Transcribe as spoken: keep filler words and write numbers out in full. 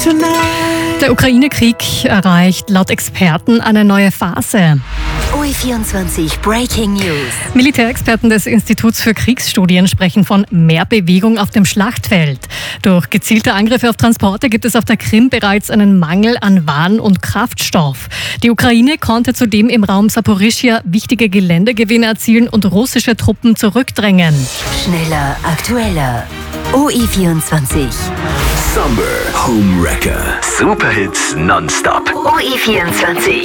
Der Ukraine-Krieg erreicht laut Experten eine neue Phase. O E vierundzwanzig Breaking News. Militärexperten des Instituts für Kriegsstudien sprechen von mehr Bewegung auf dem Schlachtfeld. Durch gezielte Angriffe auf Transporte gibt es auf der Krim bereits einen Mangel an Waren und Kraftstoff. Die Ukraine konnte zudem im Raum Saporischschja wichtige Geländegewinne erzielen und russische Truppen zurückdrängen. Schneller, aktueller. O E vierundzwanzig. Summer Home Wrecker. Superhits nonstop. O E vierundzwanzig.